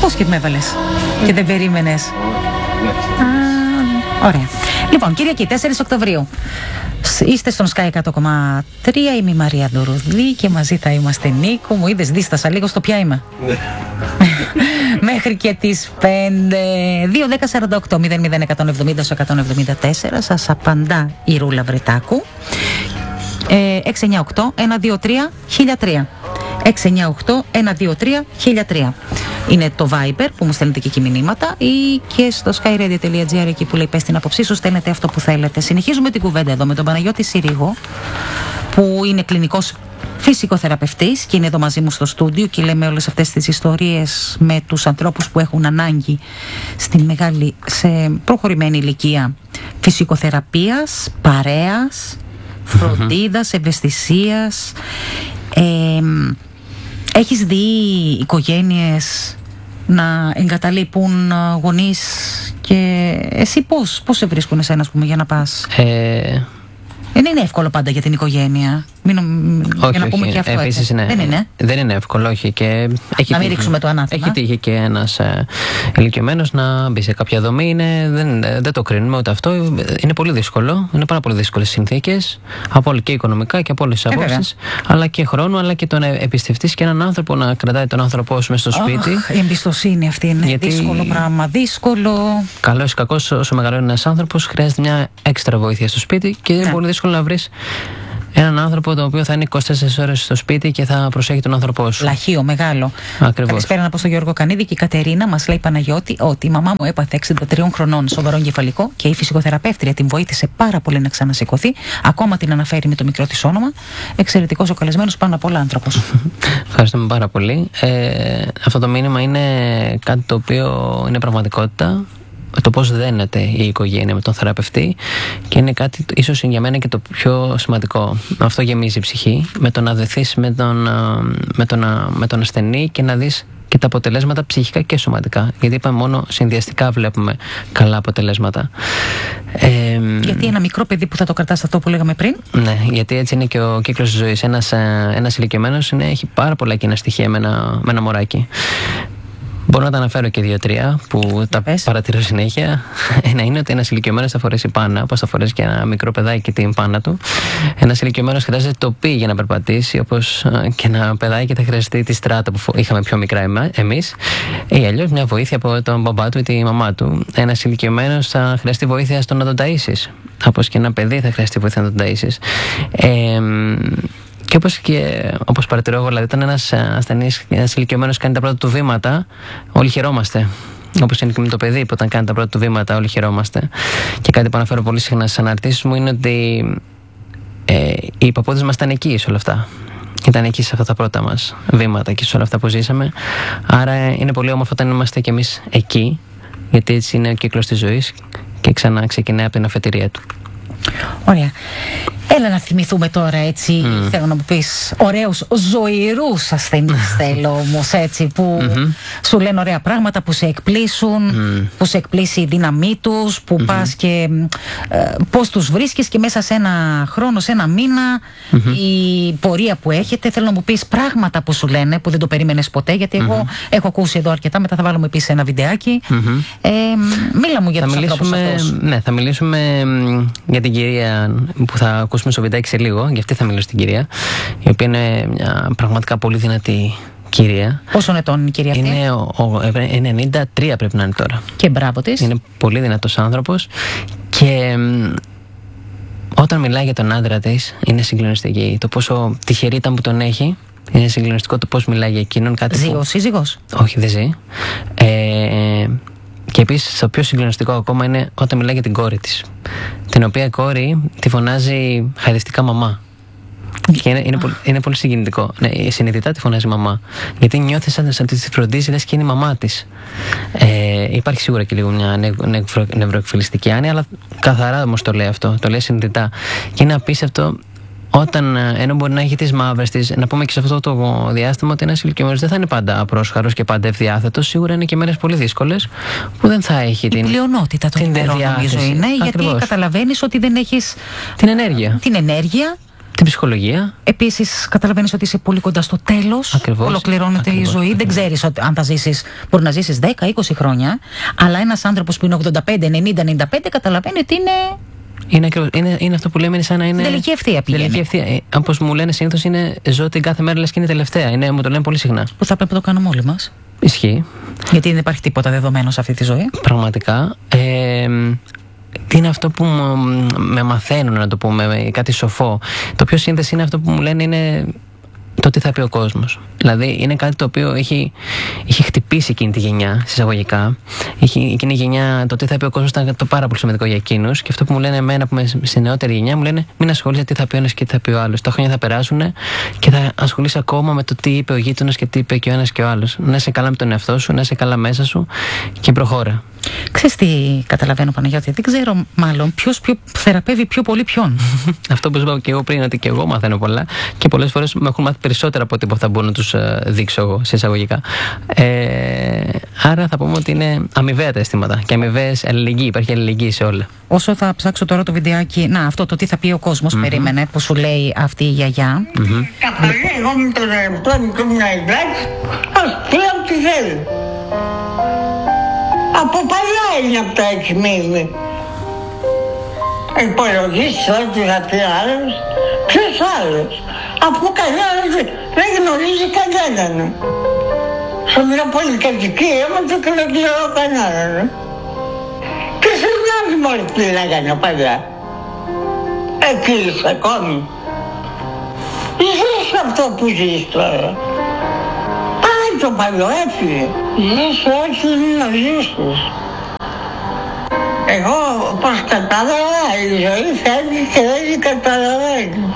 Πώς και με έβαλες και δεν περίμενες? Ωραία. Λοιπόν, Κυριακή 4 Οκτωβρίου. Είστε στον Sky 100,3. Είμαι η Μαρία Ντορουδλή και μαζί θα είμαστε. Νίκο, μου είδες, δίστασα λίγο στο ποια είμαι. Μέχρι και τις 5. 2-10-48-00-170-174. Σας απαντά η Ρούλα Βρετάκου. 698-123-1003. 698-123-1003. Είναι το Viber που μου στέλνετε και εκεί μηνύματα, ή και στο skyradio.gr, εκεί που λέει πες την άποψή σου, στέλνετε αυτό που θέλετε. Συνεχίζουμε την κουβέντα εδώ με τον Παναγιώτη Συρίγο, που είναι κλινικός φυσικοθεραπευτής και είναι εδώ μαζί μου στο στούντιο και λέμε όλες αυτές τις ιστορίες με τους ανθρώπους που έχουν ανάγκη σε προχωρημένη ηλικία φυσικοθεραπείας, παρέας, φροντίδας, ευαισθησίας. Έχεις δει οικογένειες να εγκαταλείπουν γονείς και εσύ πώς σε βρίσκουν εσένα, ας πούμε, για να πας? Δεν είναι εύκολο πάντα για την οικογένεια. Όχι, για να πούμε και αυτό. Επίσης, ναι. Δεν είναι εύκολο, όχι. Και να μην ρίξουμε το ανάθεμα. Έχει τύχει και ένας ηλικιωμένος να μπει σε κάποια δομή. Δεν το κρίνουμε ούτε αυτό. Είναι πολύ δύσκολο. Είναι πάρα πολύ δύσκολες συνθήκες. Από όλη και οικονομικά και από όλες τις απόψεις. Αλλά και χρόνο, αλλά και το να εμπιστευτείς και έναν άνθρωπο, να κρατάει τον άνθρωπό σου μες στο σπίτι. Η εμπιστοσύνη αυτή είναι δύσκολο πράγμα. Δύσκολο. Καλός ή κακός, όσο μεγαλώνει ένας άνθρωπος, χρειάζεται μια έξτρα βοήθεια στο σπίτι και είναι πολύ δύσκολο να βρεις έναν άνθρωπο το οποίο θα είναι 24 ώρες στο σπίτι και θα προσέχει τον άνθρωπό σου. Λαχείο, μεγάλο. Ακριβώς. Καλησπέρα να πω στον Γιώργο Κανίδη και η Κατερίνα. Μας λέει, Παναγιώτη, ότι η μαμά μου έπαθε 63 χρονών σοβαρό εγκεφαλικό και η φυσικοθεραπεύτρια την βοήθησε πάρα πολύ να ξανασηκωθεί. Ακόμα την αναφέρει με το μικρό της όνομα. Εξαιρετικός ο καλεσμένος, πάνω απ' όλα άνθρωπος. Ευχαριστούμε πάρα πολύ. Αυτό το μήνυμα είναι κάτι το οποίο είναι πραγματικότητα. Το πώς δένεται η οικογένεια με τον θεραπευτή, και είναι κάτι ίσως για μένα και το πιο σημαντικό. Αυτό γεμίζει η ψυχή, με το να δεθείς με τον ασθενή και να δεις και τα αποτελέσματα ψυχικά και σωματικά. Γιατί είπαμε μόνο συνδυαστικά βλέπουμε καλά αποτελέσματα. Γιατί ένα μικρό παιδί που θα το κρατάς αυτό που λέγαμε πριν. Ναι, γιατί έτσι είναι και ο κύκλος της ζωής. Ένας ηλικιωμένος έχει πάρα πολλά κοινά στοιχεία με ένα μωράκι. Μπορώ να τα αναφέρω και 2-3 που τα παρατηρώ συνέχεια. Ένα είναι ότι ένας ηλικιωμένος θα φορέσει πάνα, όπως θα φορέσει και ένα μικρό παιδάκι την πάνα του. Ένας ηλικιωμένος χρειάζεται τοπί για να περπατήσει, όπως και ένα παιδάκι θα χρειαστεί τη στράτα που είχαμε πιο μικρά εμείς, ή αλλιώς μια βοήθεια από τον μπαμπά του ή τη μαμά του. Ένας ηλικιωμένος θα χρειαστεί βοήθεια στο να τον ταΐσεις, όπως και ένα παιδί θα χρειαστεί βοήθεια να τον ταΐσεις. Και όπως παρατηρώ εγώ, δηλαδή, όταν ένας ασθενής, ένας ηλικιωμένος κάνει τα πρώτα του βήματα, όλοι χαιρόμαστε. Όπως είναι και με το παιδί που όταν κάνει τα πρώτα του βήματα, όλοι χαιρόμαστε. Και κάτι που αναφέρω πολύ συχνά στις αναρτήσεις μου είναι ότι οι παππούδες μας ήταν εκεί σε όλα αυτά. Ήταν εκεί σε αυτά τα πρώτα μας βήματα και σε όλα αυτά που ζήσαμε. Άρα είναι πολύ όμορφο όταν είμαστε κι εμείς εκεί, γιατί έτσι είναι ο κύκλος της ζωής και ξανά ξεκινάει από την αφετηρία του. Ωραία. Έλα να θυμηθούμε τώρα, έτσι, θέλω να μου πεις ωραίους ζωηρούς ασθενείς θέλω όμως, έτσι, που σου λένε ωραία πράγματα, που σε εκπλήσουν, που σε εκπλήσει η δύναμή τους, που πας και πώς τους βρίσκεις και μέσα σε ένα χρόνο, σε ένα μήνα, η πορεία που έχετε. Θέλω να μου πεις πράγματα που σου λένε, που δεν το περίμενες ποτέ, γιατί εγώ έχω ακούσει εδώ αρκετά, μετά θα βάλουμε επίσης ένα βιντεάκι. Μίλα μου για τους ανθρώπους αυτούς. Ναι, θα μιλήσουμε για την κυρία που θα ακούσουμε στο βιντεάκι σε λίγο, γι' αυτή θα μιλήσω στην κυρία, η οποία είναι μια πραγματικά πολύ δυνατή κυρία. Πόσο ετών είναι η κυρία αυτή? Είναι 93 πρέπει να είναι τώρα. Και μπράβο της. Είναι πολύ δυνατός άνθρωπος και όταν μιλάει για τον άντρα της είναι συγκλονιστική. Το πόσο τυχερή ήταν που τον έχει. Είναι συγκλονιστικό το πώς μιλάει για εκείνον. Ζει ο σύζυγος? Όχι, δεν ζει. Και επίσης το πιο συγκλονιστικό ακόμα είναι όταν μιλάει για την κόρη της, την οποία κόρη τη φωνάζει χαϊδευτικά μαμά. Και είναι πολύ συγκινητικό. Ναι, συνειδητά τη φωνάζει μαμά, γιατί νιώθει σαν ότι τη φροντίζει, λες και είναι η μαμά της. Υπάρχει σίγουρα και λίγο μια νευροεκφυλιστική άνοια, αλλά καθαρά όμως το λέει αυτό, το λέει συνειδητά. Και είναι απίστευτο όταν, ενώ μπορεί να έχει τις μαύρες της, να πούμε και σε αυτό το διάστημα ότι ένας ηλικιωμένος δεν θα είναι πάντα πρόσχαρος και πάντα ευδιάθετος. Σίγουρα είναι και μέρες πολύ δύσκολες που δεν θα έχει την πλειονότητα των ημερών, νομίζω είναι, γιατί καταλαβαίνεις ότι δεν έχεις την ενέργεια. Την ενέργεια Την ψυχολογία. Επίσης, καταλαβαίνεις ότι είσαι πολύ κοντά στο τέλος. Ακριβώς. Ολοκληρώνεται η ζωή. Δεν ξέρεις αν θα ζήσεις. Μπορεί να ζήσεις 10-20 χρόνια. Αλλά ένας άνθρωπος που είναι 85, 90, 95, καταλαβαίνει ότι Είναι αυτό που λέμε, είναι σαν να είναι. τελική ευθεία πηγαίνει. Όπως μου λένε συνήθως, ζω την κάθε μέρα λες και είναι τελευταία. Μου το λένε πολύ συχνά. Που θα πρέπει να το κάνουμε όλοι μας. Ισχύει. Γιατί δεν υπάρχει τίποτα δεδομένο σε αυτή τη ζωή. Πραγματικά. Τι είναι αυτό που με μαθαίνουν, να το πούμε, κάτι σοφό. Το πιο σύνθεση είναι αυτό που μου λένε είναι το τι θα πει ο κόσμος. Δηλαδή είναι κάτι το οποίο έχει χτυπήσει εκείνη τη γενιά, συσσαγωγικά. Εκείνη η γενιά, το τι θα πει ο κόσμος ήταν το πάρα πολύ σημαντικό για εκείνους. Και αυτό που μου λένε εμένα που είμαι στη νεότερη γενιά, μου λένε μην ασχολείσαι τι θα πει ο ένας και τι θα πει ο άλλος. Τα χρόνια θα περάσουν και θα ασχολείσαι ακόμα με το τι είπε ο γείτονας και τι είπε και ο ένας και ο άλλος. Να είσαι καλά με τον εαυτό σου, να είσαι καλά μέσα σου και προχώρα. Ξέρεις τι καταλαβαίνω, Παναγιώτη? Δεν ξέρω μάλλον ποιος θεραπεύει πιο πολύ ποιον. Αυτό που είπα και εγώ πριν, ότι και εγώ μαθαίνω πολλά και πολλές φορές με έχουν μάθει περισσότερα από ό,τι θα μπορώ να τους δείξω εγώ, σε εισαγωγικά. Άρα θα πούμε ότι είναι αμοιβαία τα αισθήματα και αμοιβαίες αλληλεγγύη. Υπάρχει αλληλεγγύη σε όλα. Όσο θα ψάξω τώρα το βιντεάκι, αυτό το τι θα πει ο κόσμος, περίμενε, που σου λέει αυτή η γιαγιά. Εγώ με τον εαυτό μου και ήμουν εντάξει, ας πει ό,τι θέλει. Από παλιά είναι από τα 6 μήνες. Υπολογίσεις ότι θα πει άλλος, ποιος άλλος? Αφού κανένας δεν γνωρίζει κανέναν. Σε μια πολυκατοικία έμαθα και δεν ξέρω κανέναν. Και σε μοιάζει μόλις τι λέγανε παλιά. Εκεί είσαι ακόμη. Ζεις αυτό που ζεις τώρα. Πάει το παλιό, έφυγε. Ζεις ό,τι είναι να ζήσεις. Εγώ πως κατάλαβα, η ζωή φεύγει και δεν την καταλαβαίνεις.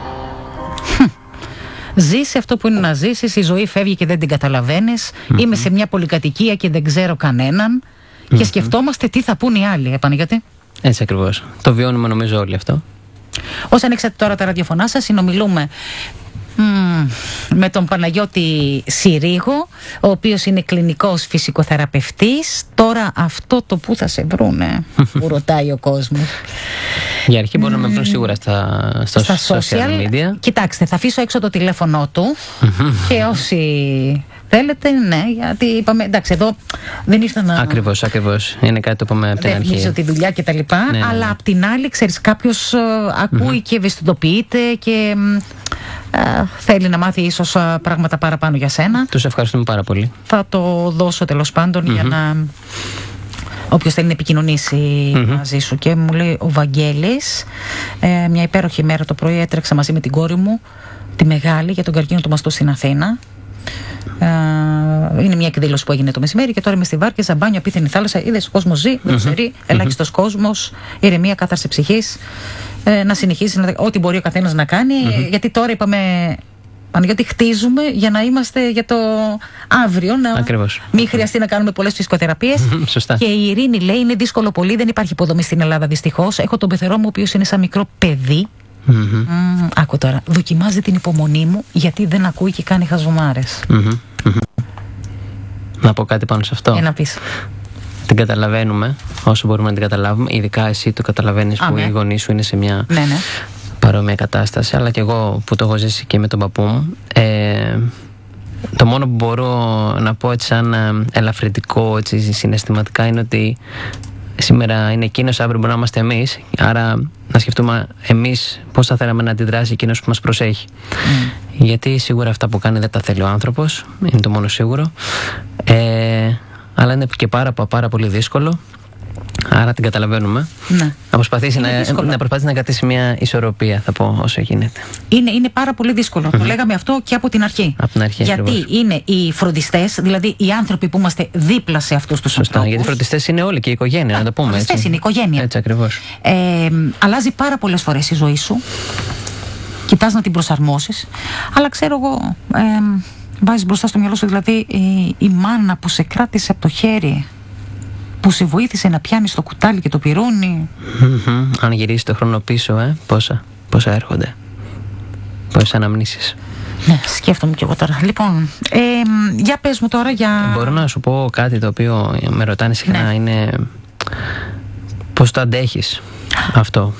Ζήσει αυτό που είναι να ζήσεις, η ζωή φεύγει και δεν την καταλαβαίνεις. Είμαι σε μια πολυκατοικία και δεν ξέρω κανέναν. Και σκεφτόμαστε τι θα πούν οι άλλοι, Παναγιώτη. Έτσι ακριβώς. Το βιώνουμε νομίζω όλοι αυτό. Όσοι ανοίξατε τώρα τα ραδιοφωνά σας, συνομιλούμε με τον Παναγιώτη Συρίγο, ο οποίος είναι κλινικός φυσικοθεραπευτής. Τώρα αυτό το που θα σε βρούνε, που ρωτάει ο κόσμος. Για αρχή μπορούν να με βρουν σίγουρα στα social media. Κοιτάξτε, θα αφήσω έξω το τηλέφωνο του και όσοι θέλετε, ναι, γιατί είπαμε, εντάξει, εδώ δεν ήρθα να... Ακριβώς. Είναι κάτι το είπαμε από την αρχή. Δεν θυμίζω τη δουλειά και τα λοιπά, ναι. Αλλά απ' την άλλη, ξέρεις, κάποιος ακούει και ευαισθητοποιείται και θέλει να μάθει ίσως πράγματα παραπάνω για σένα. Τους ευχαριστούμε πάρα πολύ. Θα το δώσω τέλος πάντων για να... Όποιος θέλει να επικοινωνήσει μαζί σου. Και μου λέει ο Βαγγέλης, μια υπέροχη μέρα το πρωί έτρεξα μαζί με την κόρη μου, τη μεγάλη, για τον καρκίνο του μαστού στην Αθήνα. Είναι μια εκδήλωση που έγινε το μεσημέρι και τώρα είμαι στη Βάρκηζα, μπάνιο, απίθανη θάλασσα. Είδες, ο κόσμος ζει, δεν ξέρει, ελάχιστος κόσμος, ηρεμία, κάθαρση ψυχής. Να συνεχίσει ό,τι μπορεί ο καθένας να κάνει, γιατί τώρα είπαμε, Παναγιώτη, χτίζουμε για να είμαστε για το αύριο. Ακριβώς. Μην χρειαστεί να κάνουμε πολλές φυσικοθεραπείες. Σωστά. Και η Ειρήνη λέει: είναι δύσκολο πολύ, δεν υπάρχει υποδομή στην Ελλάδα δυστυχώς. Έχω τον πεθερό μου, ο οποίος είναι σαν μικρό παιδί. Άκου τώρα, δοκιμάζει την υπομονή μου, γιατί δεν ακούει και κάνει χαζομάρες. Να πω κάτι πάνω σε αυτό. Να πεις. Την καταλαβαίνουμε όσο μπορούμε να την καταλάβουμε. Ειδικά εσύ το καταλαβαίνεις που οι γονείς σου είναι σε μια παρόμοια κατάσταση. Αλλά και εγώ που το έχω ζήσει και με τον παππού μου. Το μόνο που μπορώ να πω έτσι σαν ελαφρυντικό, έτσι συναισθηματικά, είναι ότι σήμερα είναι εκείνος, αύριο μπορεί να είμαστε εμείς. Άρα να σκεφτούμε εμείς πώς θα θέλαμε να αντιδράσει εκείνος που μας προσέχει. Γιατί σίγουρα αυτά που κάνει δεν τα θέλει ο άνθρωπος, είναι το μόνο σίγουρο. Αλλά είναι και πάρα πολύ δύσκολο. Άρα την καταλαβαίνουμε. Ναι. Να προσπαθήσει να κρατήσει μια ισορροπία, θα πω, όσο γίνεται. Είναι πάρα πολύ δύσκολο. Το λέγαμε αυτό και από την αρχή. Γιατί ακριβώς. Είναι οι φροντιστές, δηλαδή οι άνθρωποι που είμαστε δίπλα σε αυτούς τους ανθρώπους. Γιατί οι φροντιστές είναι όλοι και η οικογένεια, να το πούμε. Φροντιστές είναι η οικογένεια. Έτσι ακριβώς. Αλλάζει πάρα πολλές φορές η ζωή σου. Κοιτάς να την προσαρμόσεις. Αλλά ξέρω εγώ, βάζεις μπροστά στο μυαλό σου, δηλαδή η μάνα που σε κράτησε από το χέρι, που σε βοήθησε να πιάνεις το κουτάλι και το πυρούνι. Αν γυρίσει το χρόνο πίσω, πόσα έρχονται. Πόσες αναμνήσεις. Ναι, σκέφτομαι κι εγώ τώρα. Λοιπόν, για πες μου τώρα για... Μπορώ να σου πω κάτι το οποίο με ρωτάνε συχνά, είναι πώς το αντέχεις αυτό.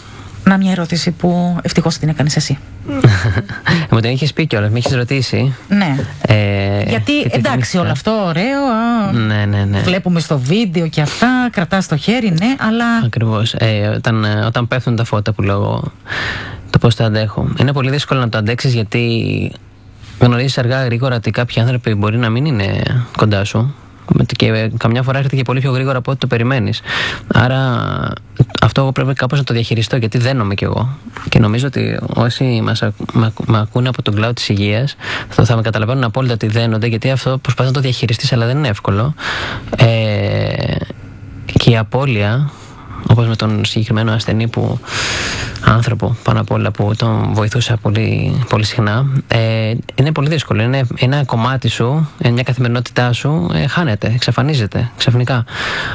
Να, μια ερώτηση που ευτυχώς την έκανες εσύ. Μου την είχες πει κιόλας, με είχες ρωτήσει. Ναι. Γιατί εντάξει, όλο αυτό ωραίο. Ναι. Βλέπουμε στο βίντεο και αυτά, κρατάς το χέρι, ναι, αλλά. Ακριβώς. Όταν πέφτουν τα φώτα που λέω, το πώς το αντέχω. Είναι πολύ δύσκολο να το αντέξεις, γιατί γνωρίζεις αργά γρήγορα ότι κάποιοι άνθρωποι μπορεί να μην είναι κοντά σου. Και καμιά φορά έρχεται και πολύ πιο γρήγορα από ό,τι το περιμένεις. Άρα αυτό εγώ πρέπει κάπως να το διαχειριστώ, γιατί δένομαι κι εγώ. Και νομίζω ότι όσοι με ακούνε από τον κλάδο της υγείας θα με καταλαβαίνουν απόλυτα ότι δένονται, γιατί αυτό προσπαθείς να το διαχειριστείς, αλλά δεν είναι εύκολο. Και η απώλεια, όπως με τον συγκεκριμένο ασθενή άνθρωπο πάνω απ' όλα που τον βοηθούσα πολύ, πολύ συχνά, είναι πολύ δύσκολο. Είναι ένα κομμάτι σου, μια καθημερινότητά σου χάνεται, εξαφανίζεται ξαφνικά.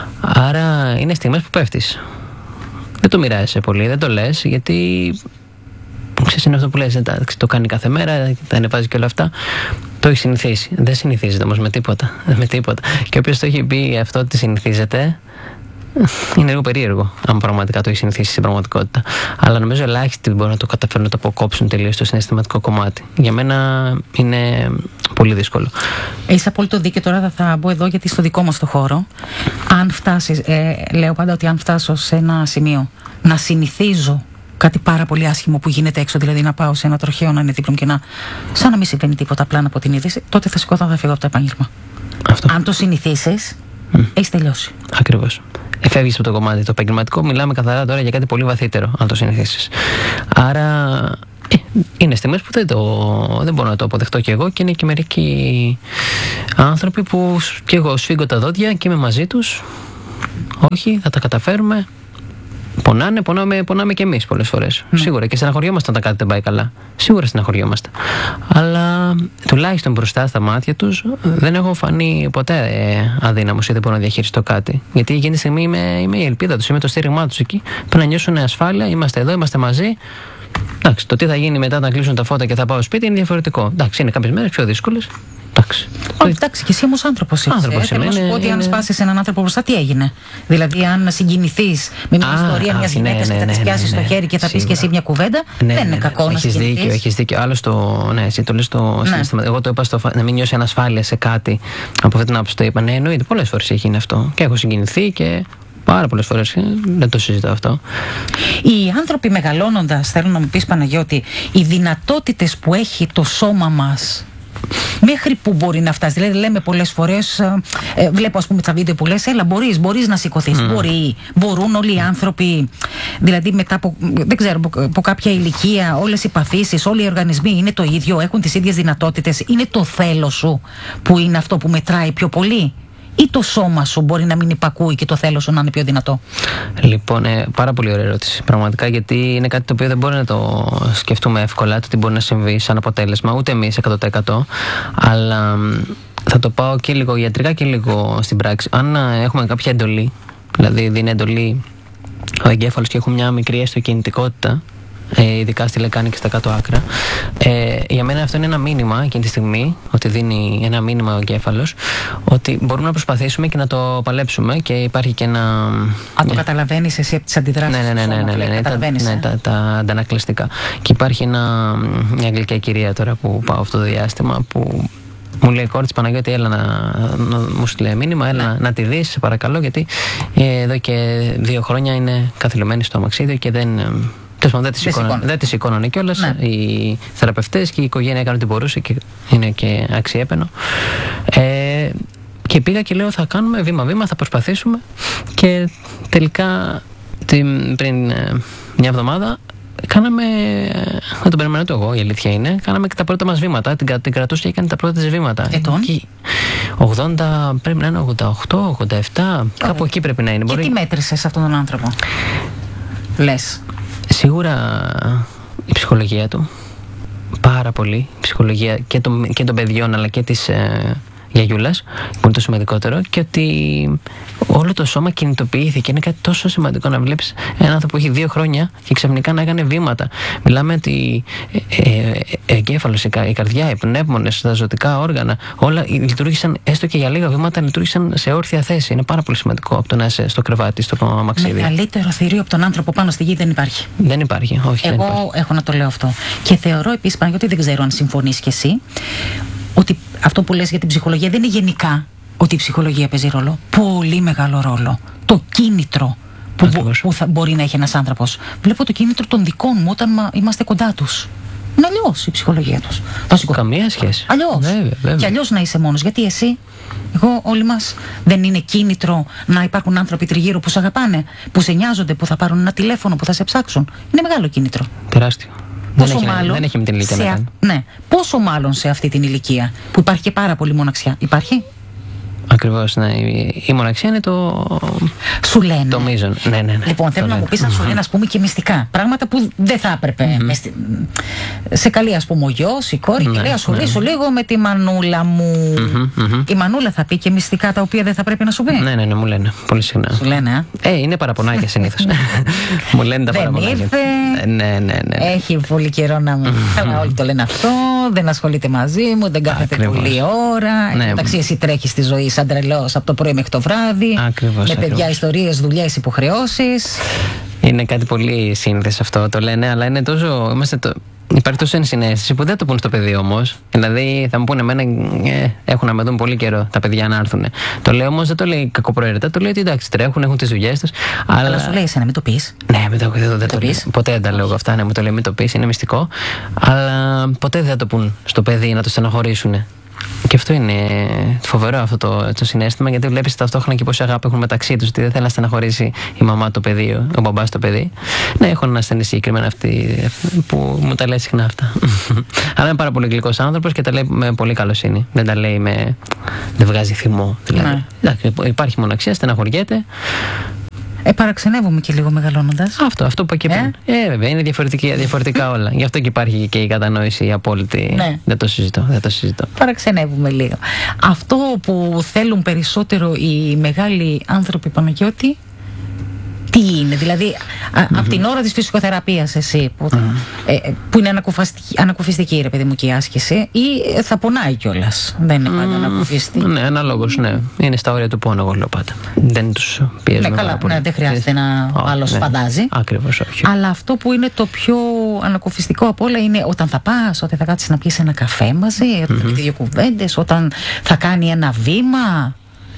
Άρα είναι στιγμές που πέφτεις. Δεν το μοιράζεσαι πολύ, δεν το λες, γιατί ξέρεις, είναι αυτό που λες, το κάνει κάθε μέρα, τα ανεβάζει και όλα αυτά. Το έχει συνηθίσει. Δεν συνηθίζεται όμως με τίποτα. Και όποιος το έχει πει αυτό ότι συνηθίζεται, είναι λίγο περίεργο, αν πραγματικά το έχει συνηθίσει στην πραγματικότητα. Αλλά νομίζω ελάχιστοι μπορούν να το καταφέρουν να το αποκόψουν τελείως το συναισθηματικό κομμάτι. Για μένα είναι πολύ δύσκολο. Είσαι απόλυτο δίκαιο. Τώρα θα μπω εδώ, γιατί στο δικό μας το χώρο, αν φτάσεις, λέω πάντα ότι αν φτάσω σε ένα σημείο να συνηθίζω κάτι πάρα πολύ άσχημο που γίνεται έξω, δηλαδή να πάω σε ένα τροχαίο να είναι δίπλα μου και σαν να μην συμβαίνει τίποτα, απλά από την είδηση, τότε θα σηκώθω, θα φύγω από το επάγγελμα. Αν το συνηθίσεις, έχεις τελειώσει. Ακριβώς. Φεύγεις από το κομμάτι το επαγγελματικό, μιλάμε καθαρά τώρα για κάτι πολύ βαθύτερο, αν το συνηθίσεις. Άρα είναι στιγμές που δεν μπορώ να το αποδεχτώ κι εγώ, και είναι και μερικοί άνθρωποι που κι εγώ σφίγγω τα δόντια και είμαι μαζί τους. Όχι, θα τα καταφέρουμε. Πονάμε κι εμείς πολλές φορές. Σίγουρα, και στεναχωριόμαστε όταν κάτι δεν πάει καλά. Σίγουρα στεναχωριόμαστε. Αλλά τουλάχιστον μπροστά στα μάτια τους δεν έχω φανεί ποτέ αδύναμος ή δεν μπορώ να διαχειριστώ κάτι. Γιατί εκείνη τη στιγμή είμαι η ελπίδα τους, είμαι το στήριγμά τους εκεί. Πρέπει να νιώσουν ασφάλεια, είμαστε εδώ, είμαστε μαζί. Εντάξει, το τι θα γίνει μετά όταν κλείσουν τα φώτα και θα πάω σπίτι είναι διαφορετικό. Εντάξει, είναι κάποιες μέρες πιο δύσκολες. Εντάξει, και εσύ όμως άνθρωπος είσαι. Θέλω να σου πω ότι αν σπάσεις έναν άνθρωπο μπροστά, τι έγινε? Δηλαδή, αν συγκινηθείς με μια ιστορία μιας γυναίκας και θα της πιάσεις το χέρι και θα πεις και εσύ μια κουβέντα, δεν είναι κακό να συγκινηθείς. Έχεις δίκιο. Άλλο εσύ το λες στο συναισθήμα. Εγώ το είπα να μην νιώσει ανασφάλεια σε κάτι. Από αυτή την άποψη το είπα. Ναι, εννοείται. Πολλές φορές έχει γίνει αυτό. Και έχω συγκινηθεί και πάρα πολλές φορές. Δεν το συζητάω αυτό. Οι άνθρωποι μεγαλώνοντας, θέλω να μου πεις, Παναγιώτη, οι δυνατότητες που έχει το σώμα μας, μέχρι που μπορεί να φτάσει? Δηλαδή, λέμε πολλές φορές, βλέπω ας πούμε τα βίντεο που λες, έλα, μπορείς να σηκωθείς. Μπορούν όλοι οι άνθρωποι, δηλαδή μετά από, δεν ξέρω, από κάποια ηλικία, όλες οι παθήσεις, όλοι οι οργανισμοί είναι το ίδιο, έχουν τις ίδιες δυνατότητες? Είναι το θέλος σου που είναι αυτό που μετράει πιο πολύ, ή το σώμα σου μπορεί να μην υπακούει και το θέλος σου να είναι πιο δυνατό? Λοιπόν, πάρα πολύ ωραία ερώτηση. Πραγματικά, γιατί είναι κάτι το οποίο δεν μπορεί να το σκεφτούμε εύκολα, το τι μπορεί να συμβεί σαν αποτέλεσμα, ούτε εμείς 100%. Αλλά θα το πάω και λίγο ιατρικά και λίγο στην πράξη. Αν έχουμε κάποια εντολή, δηλαδή δίνει εντολή ο εγκέφαλος και έχουμε μια μικρή έστω κινητικότητα, ειδικά στη λεκάνη και στα κάτω άκρα, για μένα αυτό είναι ένα μήνυμα εκείνη τη στιγμή, ότι δίνει ένα μήνυμα ο εγκέφαλος ότι μπορούμε να προσπαθήσουμε και να το παλέψουμε, και υπάρχει και ένα... Αν το καταλαβαίνεις εσύ από τις αντιδράσεις τα αντανακλαστικά. Και υπάρχει μια γλυκιά κυρία τώρα που πάω αυτό το διάστημα, που μου λέει, κόρη της Παναγιώτη, έλα να μου στείλει μήνυμα, έλα να τη δεις, σε παρακαλώ, γιατί εδώ και 2 χρόνια είναι καθυλωμένη στο αμαξίδιο και δεν τη σηκώνανε κιόλας. Οι θεραπευτές και η οικογένεια έκανε ό,τι μπορούσε και είναι και αξιέπαινο. Και πήγα και λέω, θα κάνουμε βήμα-βήμα, θα προσπαθήσουμε. Και τελικά πριν μια εβδομάδα κάναμε, δεν τον περιμένω το εγώ, η αλήθεια είναι, κάναμε και τα πρώτα μας βήματα. Την κρατούσε και έκανε τα πρώτα της βήματα. 80, πρέπει να είναι 88, 87, κάπου εκεί πρέπει να είναι. Και τι μέτρησες αυτόν τον άνθρωπο, λες? Σίγουρα η ψυχολογία του, πάρα πολύ. Η ψυχολογία και των παιδιών, αλλά και της γιαγιούλας, που είναι το σημαντικότερο, και ότι όλο το σώμα κινητοποιήθηκε. Είναι κάτι τόσο σημαντικό να βλέπεις έναν άνθρωπο που έχει 2 χρόνια και ξαφνικά να έκανε βήματα. Μιλάμε ότι εγκέφαλος, η καρδιά, οι πνεύμονες, τα ζωτικά όργανα, όλα λειτουργήσαν, έστω και για λίγα βήματα, λειτουργήσαν σε όρθια θέση. Είναι πάρα πολύ σημαντικό από το να είσαι στο κρεβάτι, στο μαξίδι. Μεγαλύτερο θηρίο από τον άνθρωπο πάνω στη γη δεν υπάρχει. Δεν υπάρχει, όχι. Εγώ έχω να το λέω αυτό. Και θεωρώ επίσης, Παναγιώτη, δεν ξέρω αν συμφωνείς κι εσύ, ότι αυτό που λες για την ψυχολογία δεν είναι γενικά ότι η ψυχολογία παίζει ρόλο. Πολύ μεγάλο ρόλο. Το κίνητρο που θα μπορεί να έχει ένας άνθρωπος. Βλέπω το κίνητρο των δικών μου όταν είμαστε κοντά τους. Είναι αλλιώς η ψυχολογία τους. Καμία σχέση. Αλλιώς. Και αλλιώς να είσαι μόνος. Γιατί εσύ, εγώ, όλοι μας, δεν είναι κίνητρο να υπάρχουν άνθρωποι τριγύρω που σε αγαπάνε, που σε νοιάζονται, που θα πάρουν ένα τηλέφωνο, που θα σε ψάξουν. Είναι μεγάλο κίνητρο. Τεράστιο. Δεν έχει με την ηλικία να κάνει. Ναι. Πόσο μάλλον σε αυτή την ηλικία που υπάρχει και πάρα πολύ μοναξιά. Υπάρχει. Ακριβώς, ναι. Η μοναξιά είναι το. Σου λένε. Το μείζον. Ναι. Λοιπόν, θέλω να μου πεις, να σου λένε, ας πούμε, και μυστικά. Πράγματα που δεν θα έπρεπε. Σε καλή, ας πούμε, ο γιος, η κόρη, και λέει: ασχολήσου λίγο με τη μανούλα μου. Η μανούλα θα πει και μυστικά τα οποία δεν θα πρέπει να σου πει. Ναι, μου λένε. Πολύ συχνά. Σου λένε, είναι παραπονάκια συνήθως. Μου λένε τα παραπονάκια. Δεν ήρθε. Ναι. Έχει πολύ καιρό να μην. Όλοι το λένε αυτό. Δεν ασχολείται μαζί μου, δεν κάθεται πολλή ώρα. Εντάξει, εσύ τρέχεις τη ζωή σαν τρελός από το πρωί μέχρι το βράδυ. Ακριβώς, με παιδιά, ιστορίες, δουλειές, υποχρεώσεις. Είναι κάτι πολύ σύνθεση αυτό, το λένε, αλλά είναι τόσο. Υπάρχει τόσο ενσυναίσθηση που δεν το πούν στο παιδί όμως. Δηλαδή θα μου πούνε εμένα, έχουν να με δουν πολύ καιρό τα παιδιά να έρθουν. Το λέω όμως, δεν το λέει κακοπροαίρετα, το λέει ότι εντάξει, τρέχουν, έχουν τις δουλειές τους. Αλλά σου λέει εσένα, μην το πεις. Ναι, δεν το πεις. Ποτέ δεν τα λέω αυτά, ναι, μου το λέει μην το πεις, είναι μυστικό. Αλλά ποτέ δεν θα το πούν στο παιδί να το στεναχωρήσουν. Και αυτό είναι φοβερό, αυτό το συναίσθημα, γιατί βλέπεις ταυτόχρονα και πόση αγάπη έχουν μεταξύ τους, ότι δεν θέλει να στεναχωρήσει η μαμά το παιδί, ο μπαμπάς το παιδί. Ναι, έχω ένα ασθενή συγκεκριμένα αυτή που μου τα λέει συχνά αυτά. Αλλά είναι πάρα πολύ γλυκός άνθρωπος και τα λέει με πολύ καλοσύνη. Δεν τα λέει δεν βγάζει θυμό. Δηλαδή. Υπάρχει μοναξία, στεναχωριέται. Παραξενεύομαι και λίγο μεγαλώνοντας. Αυτό που είπα και πριν. Βέβαια, είναι διαφορετικά όλα. Γι' αυτό και υπάρχει και η κατανόηση η απόλυτη. Ναι. Δεν το συζητώ. Παραξενεύουμε λίγο. Αυτό που θέλουν περισσότερο οι μεγάλοι άνθρωποι, Παναγιώτη, τι είναι, δηλαδή από την ώρα της φυσικοθεραπείας εσύ που είναι ανακουφιστική, ρε παιδί μου, και η άσκηση, ή θα πονάει κιόλας, δεν είναι πάντα ανακουφιστική? Ναι, αναλόγως, ναι. Είναι στα όρια του πόνου, εγώ λέω πάντα. Δεν τους πιέζουμε πάρα πολύ. Ναι, δεν χρειάζεται να ο άλλος φαντάζει. Ακριβώς, όχι. Αλλά αυτό που είναι το πιο ανακουφιστικό από όλα είναι όταν θα πας, όταν θα κάτσεις να πιεις ένα καφέ μαζί, όταν θα πεις 2 κουβέντες, όταν θα κάνει ένα βήμα.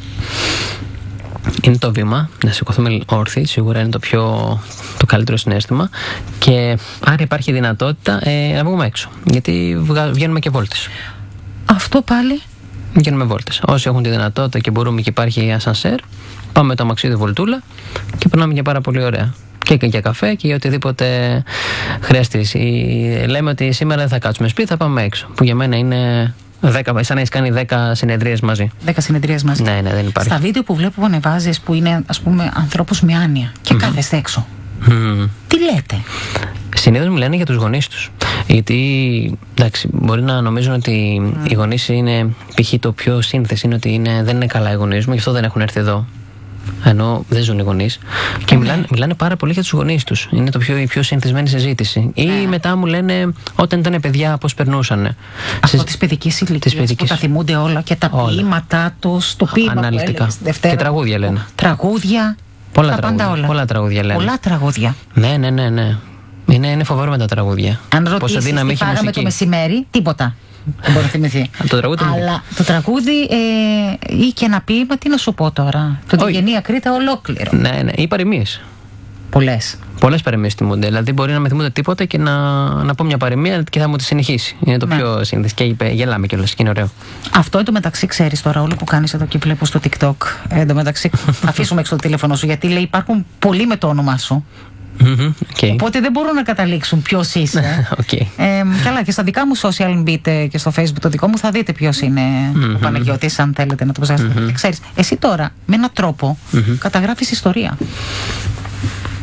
Είναι το βήμα, να σηκωθούμε όρθιοι, σίγουρα είναι το καλύτερο συναίσθημα, και άρα υπάρχει δυνατότητα να βγούμε έξω, γιατί βγαίνουμε και βόλτες. Αυτό πάλι. Βγαίνουμε βόλτες. Όσοι έχουν τη δυνατότητα και μπορούμε και υπάρχει ασανσέρ, πάμε το αμαξίδι βολτούλα και περνάμε και πάρα πολύ ωραία. Και για καφέ και για οτιδήποτε χρειαστεί. Λέμε ότι σήμερα δεν θα κάτσουμε σπίτι, θα πάμε έξω. Που για μένα είναι 10, σαν να έχεις κάνει 10 συνεδρίες μαζί. 10 συνεδρίες μαζί. Ναι, δεν υπάρχει. Στα βίντεο που βλέπω που ανεβάζεις, που είναι, ας πούμε, ανθρώπους με άνοια και κάθεστε έξω. Τι λέτε? Συνήθως μιλάνε για τους γονείς τους. Γιατί, εντάξει, μπορεί να νομίζουν ότι οι γονείς είναι, π.χ. το πιο σύνθεση είναι ότι δεν είναι καλά οι γονείς μου, γι' αυτό δεν έχουν έρθει εδώ. Ενώ δεν ζουν οι γονείς. Και μιλάνε πάρα πολύ για τους γονείς τους. Είναι η πιο συνηθισμένη συζήτηση. Ή μετά μου λένε όταν ήταν παιδιά πώς περνούσαν. Αυτό της παιδικής ηλικίας που τα θυμούνται όλα και τα ποίηματά τους, το ποίημα αναλυτικά. που Δευτέρα. Και τραγούδια λένε. Τραγούδια. Πολλά τραγούδια λένε. Πολλά τραγούδια. Ναι. Είναι φοβερό με τα τραγούδια. Αν ρωτήσεις τι φάγαμε το μεσημέρι, τίποτα. Δεν μπορεί να θυμηθεί. Αλλά το τραγούδι ή και ένα ποίημα, τι να σου πω τώρα. Το Διγενή Ακρίτα ολόκληρο. Ναι. Ή παροιμίες. Πολλές παροιμίες θυμούνται. Δηλαδή μπορεί να με θυμούνται τίποτα και να πω μια παροιμία και θα μου τη συνεχίσει. Είναι το πιο σύνδεση. Και γελάμε κιόλας και είναι ωραίο. Αυτό εν τω μεταξύ, ξέρεις τώρα, όλο που κάνεις εδώ και βλέπω στο TikTok. Εν τω μεταξύ, αφήσουμε έξω το τηλέφωνο σου, γιατί λέει υπάρχουν πολλοί με το όνομά σου. Οπότε δεν μπορούν να καταλήξουν ποιος είσαι. Καλά, και στα δικά μου social, μπείτε και στο Facebook το δικό μου, θα δείτε ποιος είναι ο Παναγιώτης, αν θέλετε να το ψάξετε. Ξέρεις, εσύ τώρα με έναν τρόπο καταγράφεις ιστορία.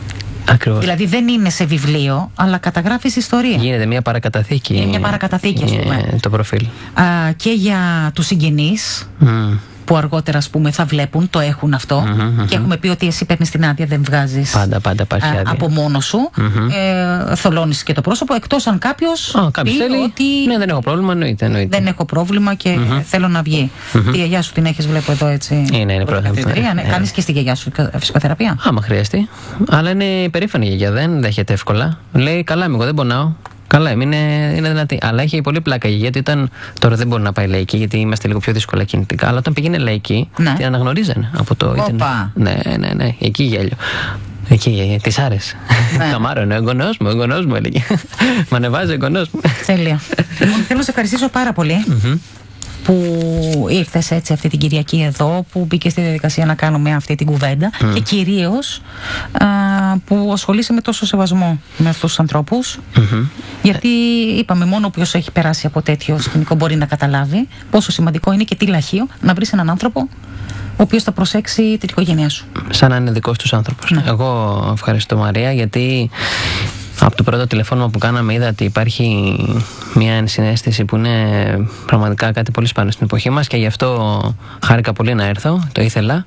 Ακριβώς. Δηλαδή δεν είναι σε βιβλίο, αλλά καταγράφεις ιστορία. Γίνεται μια παρακαταθήκη. Είναι μια παρακαταθήκη, ας πούμε. Το προφίλ. Και για τους συγγενείς. Που αργότερα, ας πούμε, θα βλέπουν, το έχουν αυτό. Και έχουμε πει ότι εσύ παίρνεις την άδεια, δεν βγάζεις πάντα υπάρχει άδεια. από μόνο σου. Θολώνεις και το πρόσωπο, εκτός αν κάποιος πει θέλει, ότι ναι, δεν έχω πρόβλημα, εννοείται. Δεν έχω πρόβλημα και θέλω να βγει. Τη γιαγιά σου την έχεις, βλέπω εδώ, έτσι. Είναι πρόβλημα. Κάνεις και στη γιαγιά σου φυσικοθεραπεία? Άμα χρειαστεί. Αλλά είναι περήφανη η γιαγιά, δεν δέχεται εύκολα. Λέει, καλά, εγώ δεν πονάω. Καλά, είναι δυνατή. Αλλά έχει πολύ πλάκα, γιατί τώρα δεν μπορεί να πάει λαϊκή, γιατί είμαστε λίγο πιο δύσκολα κινητικά. Αλλά όταν πήγαινε λαϊκή, την αναγνωρίζανε από το ίντερνετ. Ναι, εκεί γέλιο. Εκεί, της άρεσε. Καμάρωνε, ο εγγονός μου έλεγε. Μ' ανεβάζει ο εγγονός μου. Τέλεια. Λοιπόν, θέλω να σε ευχαριστήσω πάρα πολύ που ήρθες έτσι αυτή την Κυριακή εδώ, που μπήκε στη διαδικασία να κάνουμε αυτή την κουβέντα και κυρίως που ασχολείσαι με τόσο σεβασμό με αυτούς τους ανθρώπους, γιατί είπαμε, μόνο όποιος έχει περάσει από τέτοιο σκηνικό μπορεί να καταλάβει πόσο σημαντικό είναι και τι λαχείο να βρεις έναν άνθρωπο ο οποίος θα προσέξει την οικογένειά σου. Σαν να είναι δικός τους άνθρωπος. Εγώ ευχαριστώ, Μαρία, γιατί από το πρώτο τηλεφώνημα που κάναμε είδα ότι υπάρχει μια ενσυναίσθηση που είναι πραγματικά κάτι πολύ σπάνιο στην εποχή μας, και γι' αυτό χάρηκα πολύ να έρθω, το ήθελα.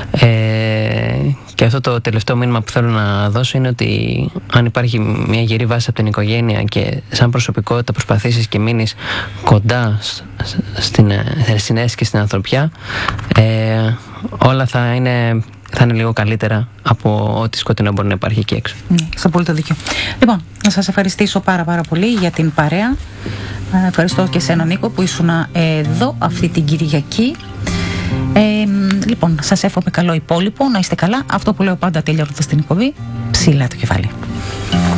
Και αυτό το τελευταίο μήνυμα που θέλω να δώσω είναι ότι αν υπάρχει μια γερή βάση από την οικογένεια και σαν προσωπικότητα προσπαθήσεις και μείνεις κοντά στην ενσυναίσθηση και στην ανθρωπιά, όλα θα είναι λίγο καλύτερα από ό,τι σκοτεινό μπορεί να υπάρχει εκεί έξω. Έχεις απόλυτο δίκιο. Λοιπόν, να σας ευχαριστήσω πάρα πολύ για την παρέα. Ευχαριστώ και εσένα, Νίκο, που ήσουν εδώ αυτή την Κυριακή. Λοιπόν, σας εύχομαι καλό υπόλοιπο, να είστε καλά. Αυτό που λέω πάντα τελειώνοντας την εκπομπή: ψηλά το κεφάλι.